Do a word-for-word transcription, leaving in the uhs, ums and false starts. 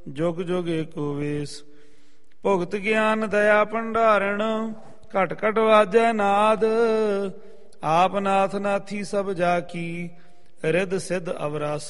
ਜੁਗ ਜੁਗ ਏਕੋ ਵੇਸ। ਭੁਗਤ ਗਿਆਨ ਦਇਆ ਭੰਡਾਰਣ ਘਟ ਘਟ ਵਾਜੈ ਨਾਦ। ਆਪ ਨਾਥ ਨਾਥੀ ਸਭ ਜਾ ਕੀ ਰਿੱਧ ਸਿੱਧ ਅਵਰਾ